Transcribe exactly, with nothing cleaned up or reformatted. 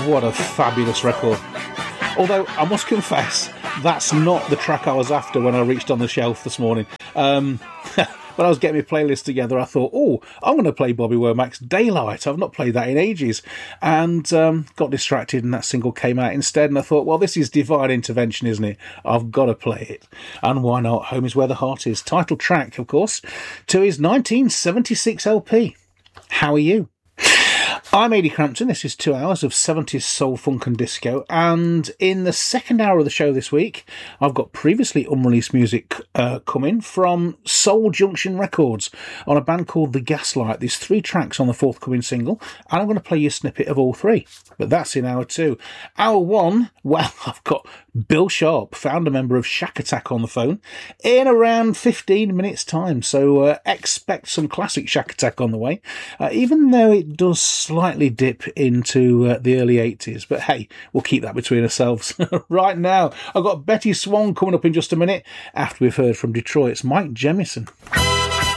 what a fabulous record. Although, I must confess, that's not the track I was after when I reached on the shelf this morning. Um, when I was getting my playlist together, I thought, oh, I'm going to play Bobby Womack's Daylight. I've not played that in ages. And um, got distracted and that single came out instead. And I thought, well, this is divine intervention, isn't it? I've got to play it. And why not? Home is Where the Heart Is. Title track, of course, to his nineteen seventy-six L P. How are you? I'm Ady Crampton. This is two hours of seventies soul, funk and disco. And in the second hour of the show this week, I've got previously unreleased music uh, coming from Soul Junction Records on a band called The Gaslight. There's three tracks on the forthcoming single, and I'm going to play you a snippet of all three. But that's in hour two. Hour one, well, I've got Bill Sharp, founder member of Shack Attack, on the phone in around fifteen minutes' time. So uh, expect some classic Shack Attack on the way, uh, even though it does slightly dip into uh, the early eighties. But hey, we'll keep that between ourselves. Right now, I've got Betty Swan coming up in just a minute after we've heard from Detroit's Mike Jemison.